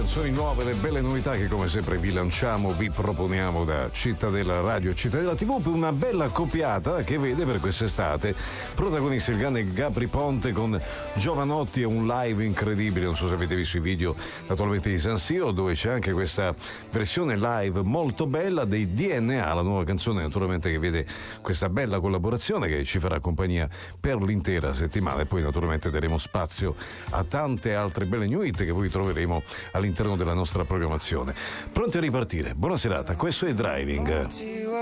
canzoni nuove, le belle novità che come sempre vi lanciamo, vi proponiamo da Cittadella Radio e Cittadella TV, per una bella coppiata che vede per quest'estate protagonisti il grande Gabri Ponte con Giovanotti e un live incredibile. Non so se avete visto i video naturalmente di San Siro, dove c'è anche questa versione live molto bella dei DNA, la nuova canzone naturalmente che vede questa bella collaborazione che ci farà compagnia per l'intera settimana, e poi naturalmente daremo spazio a tante altre belle new hit che poi troveremo all'interno della nostra programmazione. Pronti a ripartire? Buona serata, questo è Driving.